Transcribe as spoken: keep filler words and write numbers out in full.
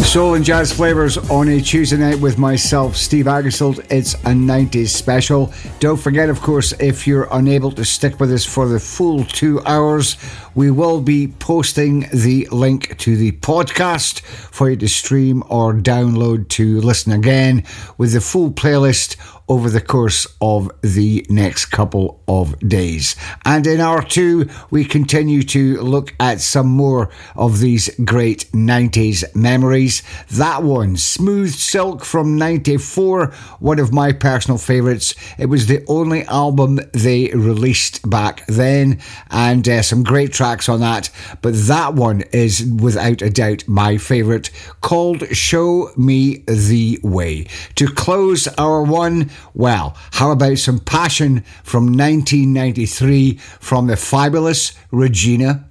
Soul and jazz flavours on a Tuesday night with myself, Steve Agersold. It's a nineties special. Don't forget, of course, if you're unable to stick with us for the full two hours, we will be posting the link to the podcast for you to stream or download to listen again with the full playlist over the course of the next couple of days. And in hour two, we continue to look at some more of these great nineties memories. That one, Smooth Silk from ninety-four, one of my personal favourites. It was the only album they released back then, and uh, some great tracks on that. But that one is without a doubt my favourite, called Show Me the Way. To close our one, well, how about some Passion from nineteen ninety-three from the fabulous Regina